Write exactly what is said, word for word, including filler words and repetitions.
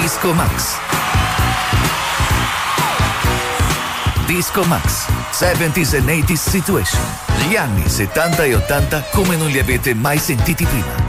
Disco Max. Disco Max, seventies and eighties Situation. Gli anni settanta e ottanta come non li avete mai sentiti prima.